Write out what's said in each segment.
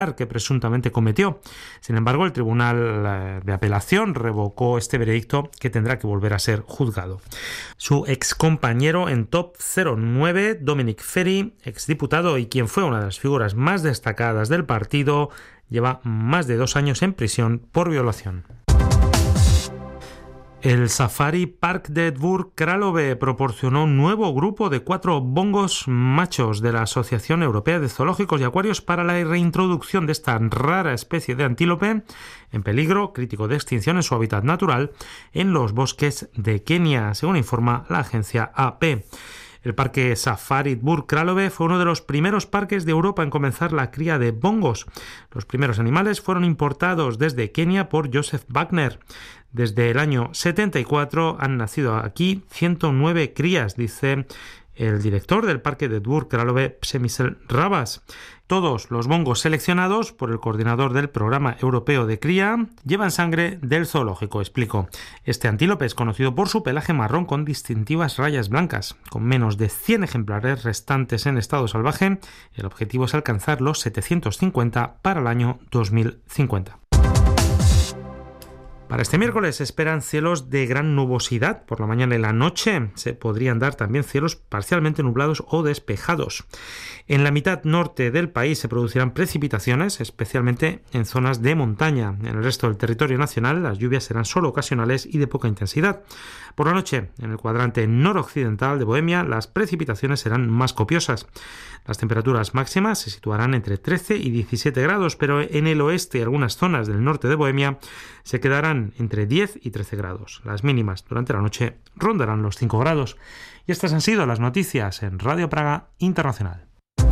que presuntamente cometió. Sin embargo, el Tribunal de Apelación revocó este veredicto, que tendrá que volver a ser juzgado. Su excompañero en Top 09, Dominic Ferry, exdiputado y quien fue una de las figuras más destacadas del partido, lleva más de 2 años en prisión por violación. El Safari Park de Dvůr Králové proporcionó un nuevo grupo de 4 bongos machos de la Asociación Europea de Zoológicos y Acuarios para la reintroducción de esta rara especie de antílope en peligro crítico de extinción en su hábitat natural en los bosques de Kenia, según informa la agencia AP. El parque Safari Dvůr Králové fue uno de los primeros parques de Europa en comenzar la cría de bongos. Los primeros animales fueron importados desde Kenia por Joseph Wagner. Desde el año 74 han nacido aquí 109 crías, dice el director del parque de Dvůr Králové, Přemysl Rabas. Todos los bongos seleccionados por el coordinador del programa europeo de cría llevan sangre del zoológico, explicó. Este antílope es conocido por su pelaje marrón con distintivas rayas blancas. Con menos de 100 ejemplares restantes en estado salvaje, el objetivo es alcanzar los 750 para el año 2050. Para este miércoles se esperan cielos de gran nubosidad. Por la mañana y la noche se podrían dar también cielos parcialmente nublados o despejados. En la mitad norte del país se producirán precipitaciones, especialmente en zonas de montaña. En el resto del territorio nacional las lluvias serán solo ocasionales y de poca intensidad. Por la noche, en el cuadrante noroccidental de Bohemia, las precipitaciones serán más copiosas. Las temperaturas máximas se situarán entre 13 y 17 grados, pero en el oeste y algunas zonas del norte de Bohemia se quedarán entre 10 y 13 grados. Las mínimas durante la noche rondarán los 5 grados. Y estas han sido las noticias en Radio Praga Internacional.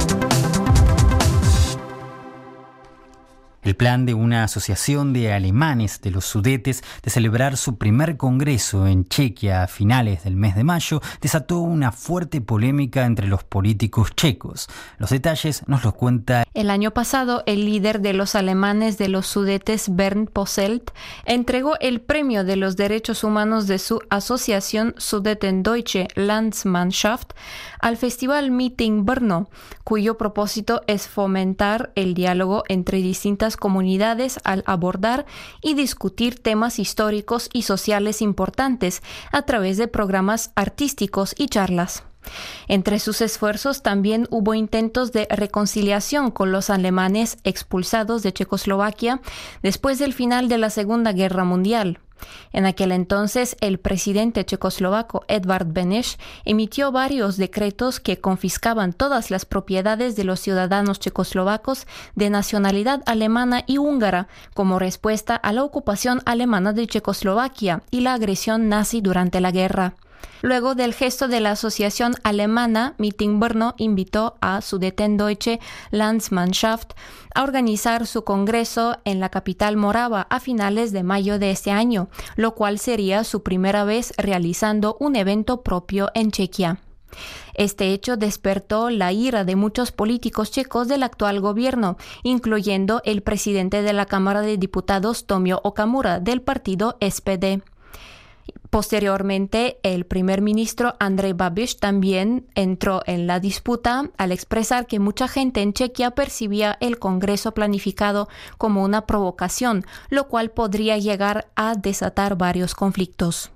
El plan de una asociación de alemanes de los Sudetes de celebrar su primer congreso en Chequia a finales del mes de mayo desató una fuerte polémica entre los políticos checos. Los detalles nos los cuenta. El año pasado, el líder de los alemanes de los Sudetes, Bernd Posselt, entregó el premio de los derechos humanos de su asociación Sudetendeutsche Landsmannschaft al festival Meeting Brno, cuyo propósito es fomentar el diálogo entre distintas comunidades al abordar y discutir temas históricos y sociales importantes a través de programas artísticos y charlas. Entre sus esfuerzos también hubo intentos de reconciliación con los alemanes expulsados de Checoslovaquia después del final de la Segunda Guerra Mundial. En aquel entonces, el presidente checoslovaco Edvard Beneš emitió varios decretos que confiscaban todas las propiedades de los ciudadanos checoslovacos de nacionalidad alemana y húngara como respuesta a la ocupación alemana de Checoslovaquia y la agresión nazi durante la guerra. Luego del gesto de la asociación alemana, Meeting Brno invitó a Sudetendeutsche Landsmannschaft a organizar su congreso en la capital morava a finales de mayo de este año, lo cual sería su primera vez realizando un evento propio en Chequia. Este hecho despertó la ira de muchos políticos checos del actual gobierno, incluyendo el presidente de la Cámara de Diputados, Tomio Okamura, del partido SPD. Posteriormente, el primer ministro Andrej Babiš también entró en la disputa al expresar que mucha gente en Chequia percibía el Congreso planificado como una provocación, lo cual podría llegar a desatar varios conflictos.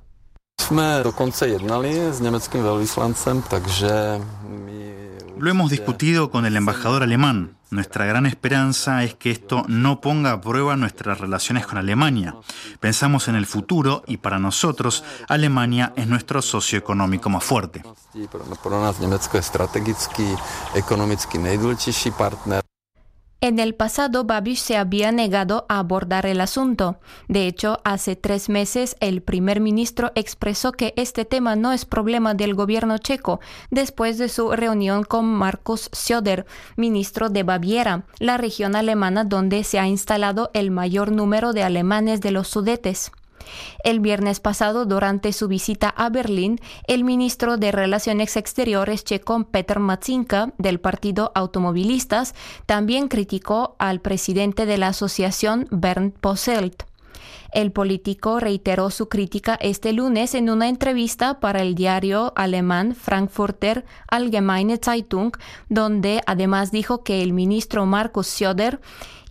Lo hemos discutido con el embajador alemán. Nuestra gran esperanza es que esto no ponga a prueba nuestras relaciones con Alemania. Pensamos en el futuro y para nosotros Alemania es nuestro socio económico más fuerte. En el pasado, Babiš se había negado a abordar el asunto. De hecho, hace 3 meses, el primer ministro expresó que este tema no es problema del gobierno checo, después de su reunión con Markus Söder, ministro de Baviera, la región alemana donde se ha instalado el mayor número de alemanes de los Sudetes. El viernes pasado, durante su visita a Berlín, el ministro de Relaciones Exteriores checo Petr Matýnka, del partido Automovilistas, también criticó al presidente de la asociación Bernd Posselt. El político reiteró su crítica este lunes en una entrevista para el diario alemán Frankfurter Allgemeine Zeitung, donde además dijo que el ministro Markus Söder